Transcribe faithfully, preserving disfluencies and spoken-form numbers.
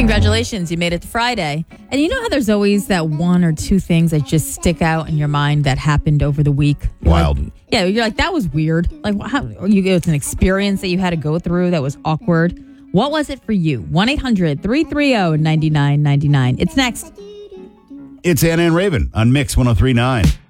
Congratulations, you made it to Friday. And you know how there's always that one or two things that just stick out in your mind that happened over the week? You're Wild. Like, yeah, you're like, that was weird. Like, how, or you, it's an experience that you had to go through that was awkward. What was it for you? one eight hundred three three zero nine nine nine nine. It's next. It's Anna and Raven on Mix one oh three point nine.